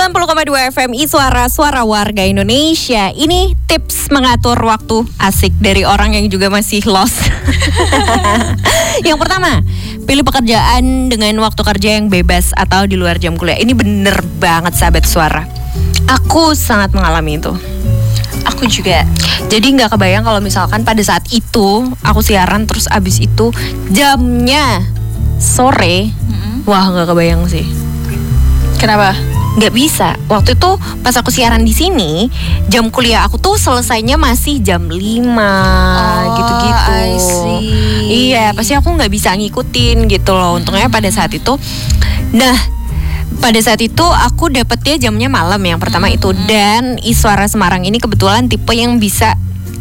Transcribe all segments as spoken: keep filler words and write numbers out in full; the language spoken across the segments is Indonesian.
sembilan puluh koma dua F M I Suara, Suara Warga Indonesia. Ini tips mengatur waktu asik dari orang yang juga masih lost. Yang pertama, pilih pekerjaan dengan waktu kerja yang bebas atau di luar jam kuliah. Ini bener banget sahabat suara. Aku sangat mengalami itu. Aku juga. Jadi gak kebayang kalau misalkan pada saat itu aku siaran terus abis itu jamnya sore. Mm-hmm. Wah gak kebayang sih. Kenapa? Gak bisa. Waktu itu pas aku siaran di sini, jam kuliah aku tuh selesainya masih jam lima oh, gitu-gitu. I see. Iya, pasti aku gak bisa ngikutin gitu loh. Untungnya pada saat itu. Nah, pada saat itu aku dapetnya jamnya malam yang pertama hmm. itu. Dan Iswara Semarang ini kebetulan tipe yang bisa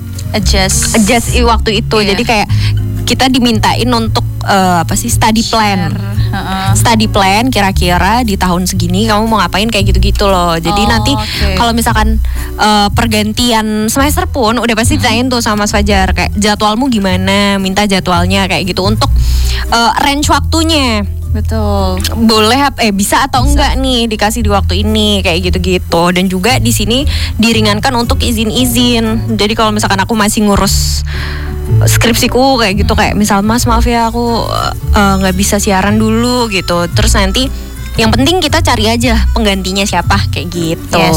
adjust adjust waktu itu. Yeah. Jadi kayak kita dimintain untuk uh, apa sih study plan. Uh-uh. Study plan kira-kira di tahun segini kamu mau ngapain kayak gitu-gitu loh. Jadi oh, nanti okay. kalau misalkan uh, pergantian semester pun udah pasti ditanyain tuh sama Mas Fajar kayak jadwalmu gimana, minta jadwalnya kayak gitu untuk uh, range waktunya. Betul. Boleh eh bisa atau bisa. Enggak nih dikasih di waktu ini kayak gitu-gitu. Dan juga di sini diringankan untuk izin-izin. Jadi kalau misalkan aku masih ngurus skripsiku kayak gitu kayak misal Mas maaf ya aku nggak uh, bisa siaran dulu gitu. Terus nanti yang penting kita cari aja penggantinya siapa kayak gitu. Yes.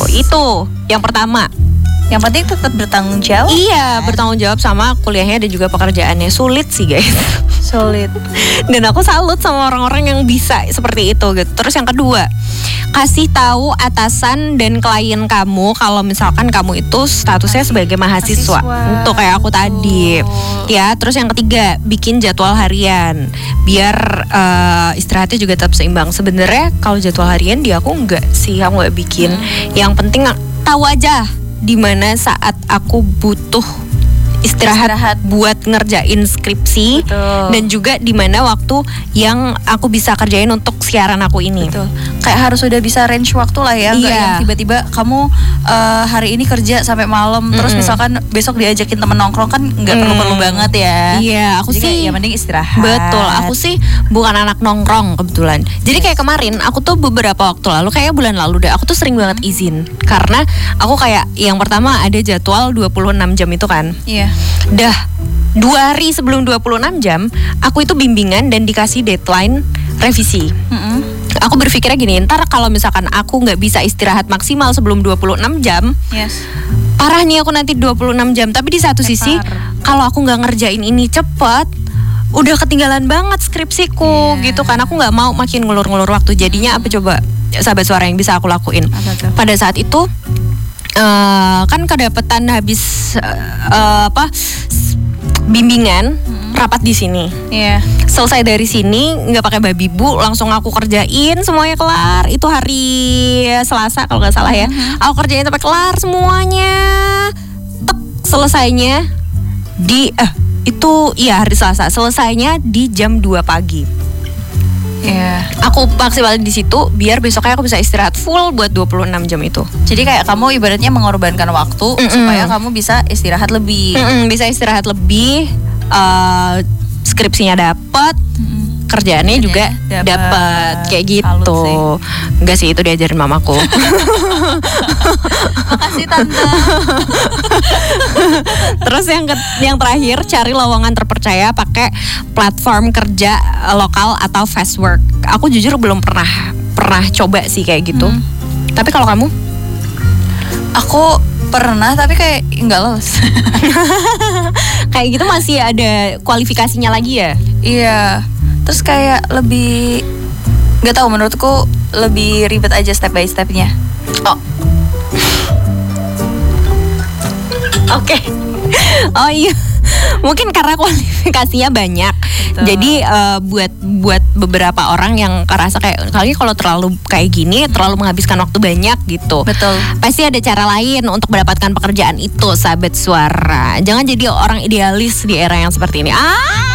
Itu yang pertama. Yang penting tetap bertanggung jawab. Iya, bertanggung jawab sama kuliahnya dan juga pekerjaannya. Sulit sih guys. Sulit. Dan aku salut sama orang-orang yang bisa seperti itu gitu. Terus yang kedua, kasih tahu atasan dan klien kamu kalau misalkan kamu itu statusnya sebagai mahasiswa. mahasiswa. Untuk kayak aku tadi. Oh. Ya, terus yang ketiga, bikin jadwal harian. Biar uh, istirahatnya juga tetap seimbang. Sebenarnya kalau jadwal harian di aku enggak sih, aku enggak bikin. Hmm. Yang penting tahu aja di mana saat aku butuh istirahat, istirahat buat ngerjain skripsi. Betul. Dan juga di mana waktu yang aku bisa kerjain untuk siaran aku ini. Betul. Kayak harus udah bisa range waktu lah ya, nggak iya. yang tiba-tiba kamu uh, hari ini kerja sampai malam, mm-hmm. terus misalkan besok diajakin temen nongkrong kan nggak mm. perlu-perlu banget ya. Iya, aku jadi sih ya mending istirahat. Betul, aku sih bukan anak nongkrong kebetulan. Jadi yes. kayak kemarin aku tuh beberapa waktu lalu, kayak bulan lalu deh, aku tuh sering banget izin karena aku kayak yang pertama ada jadwal dua puluh enam jam itu kan. Iya. Dah dua hari sebelum dua puluh enam jam aku itu bimbingan dan dikasih deadline revisi. Mm-hmm. Aku berpikirnya gini, ntar kalau misalkan aku gak bisa istirahat maksimal sebelum dua puluh enam jam, yes. parah nih aku nanti dua puluh enam jam. Tapi di satu Epar. sisi kalau aku gak ngerjain ini cepet, udah ketinggalan banget skripsiku yeah. gitu kan. Aku gak mau makin ngulur-ngulur waktu. Jadinya apa coba sahabat suara yang bisa aku lakuin pada saat itu, uh, kan kedapetan habis uh, uh, apa bimbingan hmm. rapat di sini. Iya. Yeah. Selesai dari sini nggak pakai babi bu, langsung aku kerjain semuanya kelar. Itu hari Selasa kalau nggak salah ya. Mm-hmm. Aku kerjain sampai kelar semuanya. Tek, selesainya di eh itu iya hari Selasa. Selesainya di jam dua pagi. Iya. Yeah. Aku maksimalin di situ biar besoknya aku bisa istirahat full buat dua puluh enam jam itu. Jadi kayak kamu ibaratnya mengorbankan waktu Mm-mm. supaya kamu bisa istirahat lebih. Mm-mm, bisa istirahat lebih, uh, skripsinya dapat, kerjaannya Jadi, juga dapat kayak gitu. Enggak sih, itu diajarin mamaku. Makasih tante. Terus yang ke, yang terakhir, cari lowongan terpercaya pakai platform kerja lokal atau fast work. Aku jujur belum pernah pernah coba sih kayak gitu. Hmm. Tapi kalau kamu? Aku pernah tapi kayak nggak lolos. Kayak gitu masih ada kualifikasinya lagi ya? Iya. Terus kayak lebih nggak tahu, menurutku lebih ribet aja step by stepnya. Oh. Oke. Okay. Oh iya. Mungkin karena kualifikasinya banyak. Betul. Jadi uh, buat buat beberapa orang yang kerasa kayak kali kalau terlalu kayak gini terlalu menghabiskan waktu banyak gitu. Betul. Pasti ada cara lain untuk mendapatkan pekerjaan itu, sahabat suara. Jangan jadi orang idealis di era yang seperti ini. Ah.